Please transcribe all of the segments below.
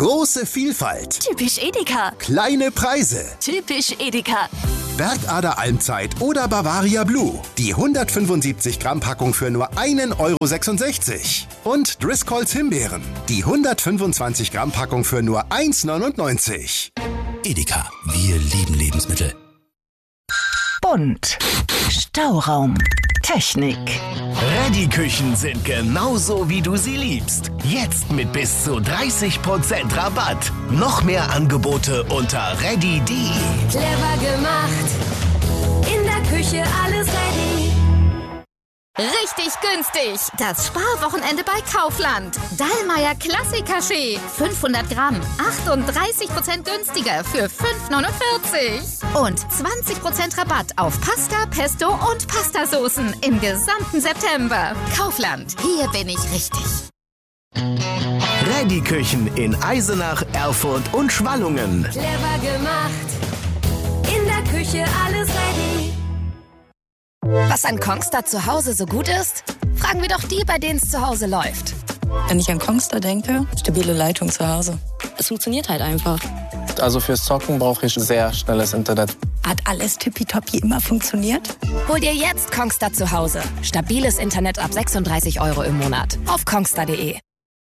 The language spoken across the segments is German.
Große Vielfalt. Typisch Edeka. Kleine Preise. Typisch Edeka. Bergader Almzeit oder Bavaria Blue. Die 175 Gramm Packung für nur 1,66 €. Und Driscolls Himbeeren. Die 125 Gramm Packung für nur 1,99 €. Edeka, wir lieben Lebensmittel. Bunt. Stauraum. Technik. Ready-Küchen sind genauso, wie du sie liebst. Jetzt mit bis zu 30% Rabatt. Noch mehr Angebote unter ready.de. Clever gemacht. In der Küche alles ready. Richtig günstig. Das Sparwochenende bei Kaufland. Dallmayr Klassik-Kaschee. 500 Gramm. 38% günstiger für 5,49 €. Und 20% Rabatt auf Pasta, Pesto und Pastasoßen im gesamten September. Kaufland. Hier bin ich richtig. Ready-Küchen in Eisenach, Erfurt und Schwallungen. Clever gemacht. In der Küche alles ready. Was an Kongstar zu Hause so gut ist? Fragen wir doch die, bei denen es zu Hause läuft. Wenn ich an Kongstar denke, stabile Leitung zu Hause. Es funktioniert halt einfach. Also fürs Zocken brauche ich sehr schnelles Internet. Hat alles tippitoppi immer funktioniert? Hol dir jetzt Kongstar zu Hause. Stabiles Internet ab 36 € im Monat. Auf kongstar.de.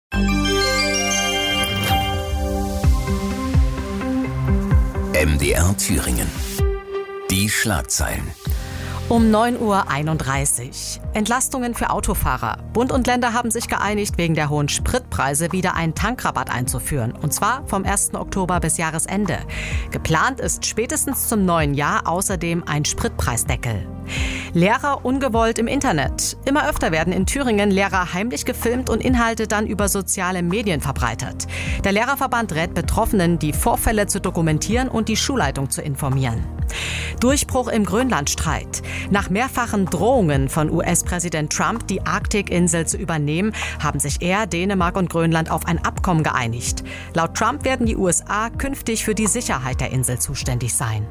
MDR Thüringen. Die Schlagzeilen. Um 9:31 Uhr. Entlastungen für Autofahrer. Bund und Länder haben sich geeinigt, wegen der hohen Spritpreise wieder einen Tankrabatt einzuführen. Und zwar vom 1. Oktober bis Jahresende. Geplant ist spätestens zum neuen Jahr außerdem ein Spritpreisdeckel. Lehrer ungewollt im Internet. Immer öfter werden in Thüringen Lehrer heimlich gefilmt und Inhalte dann über soziale Medien verbreitet. Der Lehrerverband rät Betroffenen, die Vorfälle zu dokumentieren und die Schulleitung zu informieren. Durchbruch im Grönlandstreit. Nach mehrfachen Drohungen von US-Präsident Trump, die Arktikinsel zu übernehmen, haben sich er, Dänemark und Grönland auf ein Abkommen geeinigt. Laut Trump werden die USA künftig für die Sicherheit der Insel zuständig sein.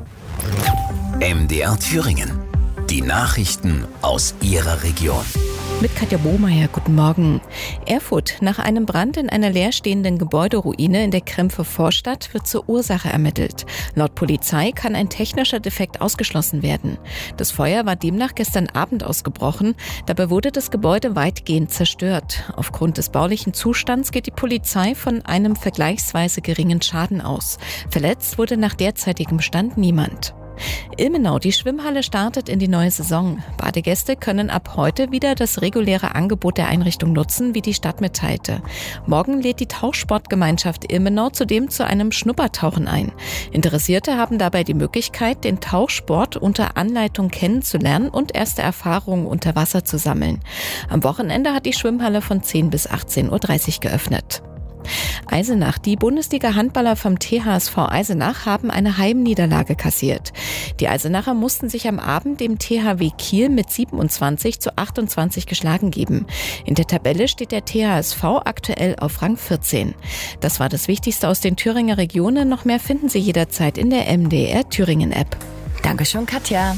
MDR Thüringen. Die Nachrichten aus Ihrer Region. Mit Katja Bohmeier, guten Morgen. Erfurt. Nach einem Brand in einer leerstehenden Gebäuderuine in der Krempfer Vorstadt wird zur Ursache ermittelt. Laut Polizei kann ein technischer Defekt ausgeschlossen werden. Das Feuer war demnach gestern Abend ausgebrochen. Dabei wurde das Gebäude weitgehend zerstört. Aufgrund des baulichen Zustands geht die Polizei von einem vergleichsweise geringen Schaden aus. Verletzt wurde nach derzeitigem Stand niemand. Ilmenau, die Schwimmhalle startet in die neue Saison. Badegäste können ab heute wieder das reguläre Angebot der Einrichtung nutzen, wie die Stadt mitteilte. Morgen lädt die Tauchsportgemeinschaft Ilmenau zudem zu einem Schnuppertauchen ein. Interessierte haben dabei die Möglichkeit, den Tauchsport unter Anleitung kennenzulernen und erste Erfahrungen unter Wasser zu sammeln. Am Wochenende hat die Schwimmhalle von 10 bis 18:30 Uhr geöffnet. Eisenach. Die Bundesliga-Handballer vom THSV Eisenach haben eine Heimniederlage kassiert. Die Eisenacher mussten sich am Abend dem THW Kiel mit 27:28 geschlagen geben. In der Tabelle steht der THSV aktuell auf Rang 14. Das war das Wichtigste aus den Thüringer Regionen. Noch mehr finden Sie jederzeit in der MDR Thüringen-App. Dankeschön, Katja.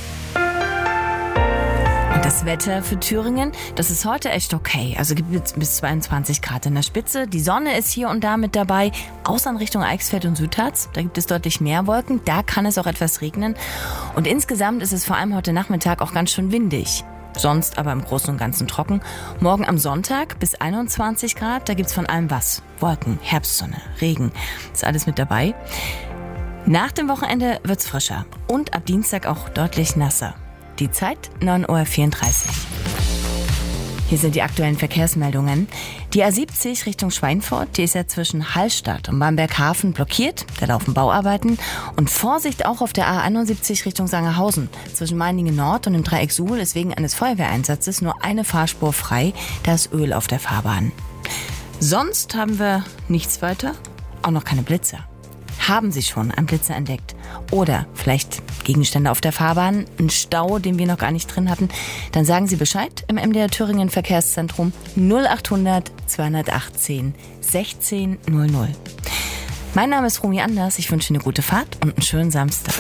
Und das Wetter für Thüringen, das ist heute echt okay. Also gibt es bis 22 Grad in der Spitze. Die Sonne ist hier und da mit dabei. Außer in Richtung Eichsfeld und Südharz. Da gibt es deutlich mehr Wolken. Da kann es auch etwas regnen. Und insgesamt ist es vor allem heute Nachmittag auch ganz schön windig. Sonst aber im Großen und Ganzen trocken. Morgen am Sonntag bis 21 Grad. Da gibt's von allem was. Wolken, Herbstsonne, Regen. Ist alles mit dabei. Nach dem Wochenende wird's frischer. Und ab Dienstag auch deutlich nasser. Die Zeit 9:34 Uhr. Hier sind die aktuellen Verkehrsmeldungen. Die A70 Richtung Schweinfurt, die ist ja zwischen Hallstatt und Bamberghafen blockiert. Da laufen Bauarbeiten. Und Vorsicht auch auf der A71 Richtung Sangerhausen. Zwischen Meiningen Nord und dem Dreieck Suhl ist wegen eines Feuerwehreinsatzes nur eine Fahrspur frei. Da ist Öl auf der Fahrbahn. Sonst haben wir nichts weiter. Auch noch keine Blitze. Haben Sie schon einen Blitzer entdeckt? Oder vielleicht Gegenstände auf der Fahrbahn, einen Stau, den wir noch gar nicht drin hatten? Dann sagen Sie Bescheid im MDR Thüringen Verkehrszentrum 0800 218 1600. Mein Name ist Romy Anders. Ich wünsche eine gute Fahrt und einen schönen Samstag.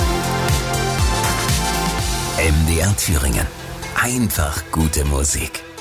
MDR Thüringen. Einfach gute Musik.